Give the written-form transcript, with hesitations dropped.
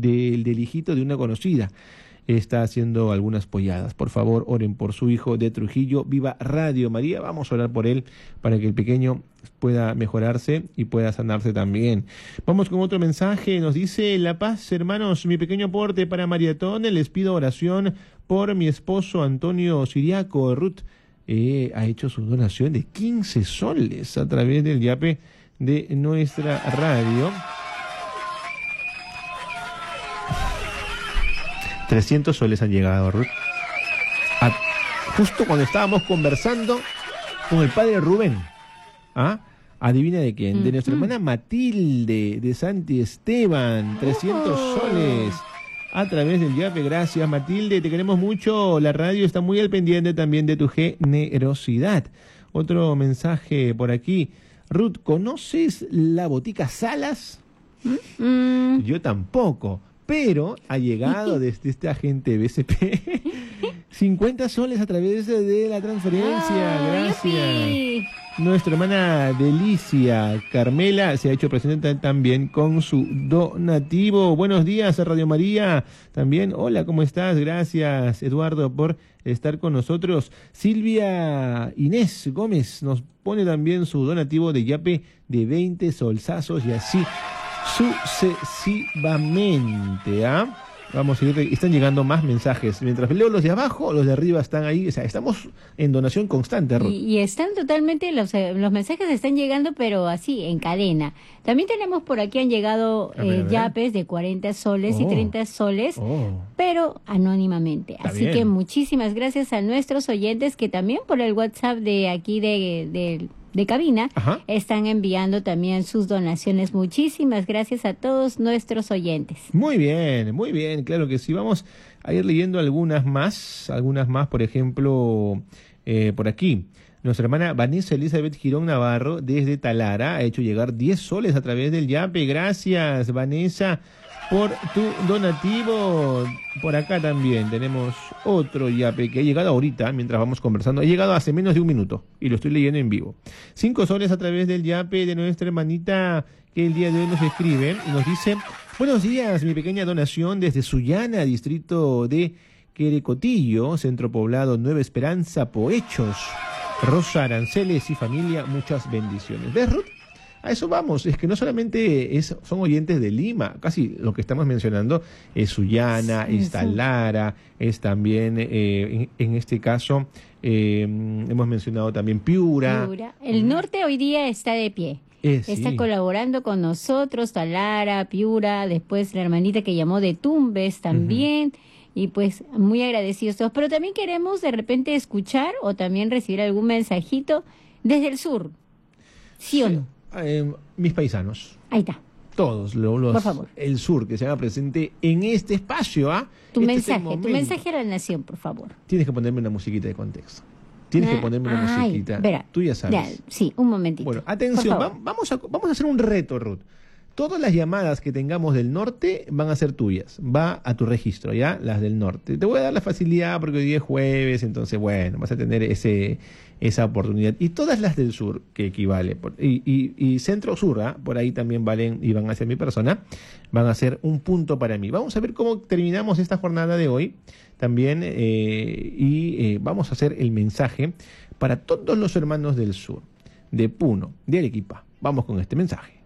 del hijito de una conocida. Está haciendo algunas polladas. Por favor, oren por su hijo de Trujillo. Viva Radio María. Vamos a orar por él para que el pequeño pueda mejorarse y pueda sanarse también. Vamos con otro mensaje. Nos dice: La Paz, hermanos, mi pequeño aporte para Maratón. Les pido oración por mi esposo Antonio Siriaco. Ruth ha hecho su donación de 15 soles a través del yape de nuestra radio. 300 soles han llegado, Ruth. Justo cuando estábamos conversando con el padre Rubén. ¿Adivina de quién? De nuestra hermana Matilde, de Santi Esteban. 300 soles a través del yape. Gracias, Matilde, te queremos mucho. La radio está muy al pendiente también de tu generosidad. Otro mensaje por aquí. Ruth, ¿conoces la botica Salas? Yo tampoco. Pero ha llegado desde este agente BCP 50 soles a través de la transferencia. Gracias. Nuestra hermana Delicia Carmela se ha hecho presente también con su donativo. Buenos días a Radio María. También, hola, ¿cómo estás? Gracias, Eduardo, por estar con nosotros. Silvia Inés Gómez nos pone también su donativo de yape de 20 solsazos y así sucesivamente. Vamos a ir, están llegando más mensajes. Mientras leo los de abajo, los de arriba están ahí. O sea, estamos en donación constante, Ruth. Y están totalmente, los mensajes están llegando, pero así, en cadena. También tenemos por aquí, han llegado yapes de 40 soles y 30 soles, pero anónimamente. Está así bien. que muchísimas gracias a nuestros oyentes que también por el WhatsApp de aquí de cabina, están enviando también sus donaciones. Muchísimas gracias a todos nuestros oyentes. Muy bien, claro que sí. Vamos a ir leyendo algunas más, por ejemplo, por aquí. Nuestra hermana Vanessa Elizabeth Girón Navarro, desde Talara, ha hecho llegar 10 soles a través del yape. Gracias, Vanessa, por tu donativo. Por acá también tenemos otro yape que ha llegado ahorita, mientras vamos conversando. Ha llegado hace menos de un minuto y lo estoy leyendo en vivo. 5 soles a través del yape de nuestra hermanita que el día de hoy nos escribe y nos dice: buenos días, mi pequeña donación desde Sullana, distrito de Querecotillo, centro poblado Nueva Esperanza, Poechos. Rosa Aranceles y familia, muchas bendiciones. ¿Ves, Ruth? A eso vamos, es que no solamente son oyentes de Lima, casi lo que estamos mencionando es Sullana, es Talara, es también, en este caso, hemos mencionado también Piura. El norte hoy día está de pie. Está colaborando con nosotros, Talara, Piura, después la hermanita que llamó de Tumbes también. Y pues muy agradecidos todos. Pero también queremos de repente escuchar o también recibir algún mensajito desde el sur. ¿Sí o no? Mis paisanos. Ahí está. Todos por favor. El sur que se haga presente en este espacio. Tu mensaje a la nación, por favor. Tienes que ponerme una musiquita de contexto. Tienes que ponerme una musiquita. Verá, tú ya sabes. Sí, un momentito. Bueno, atención, vamos a hacer un reto, Ruth. Todas las llamadas que tengamos del norte van a ser tuyas. Va a tu registro, ¿ya? Las del norte. Te voy a dar la facilidad porque hoy día es jueves, entonces, bueno, vas a tener esa oportunidad. Y todas las del sur, que equivale, y centro-sur, por ahí también valen y van a ser mi persona, van a ser un punto para mí. Vamos a ver cómo terminamos esta jornada de hoy también y vamos a hacer el mensaje para todos los hermanos del sur, de Puno, de Arequipa. Vamos con este mensaje.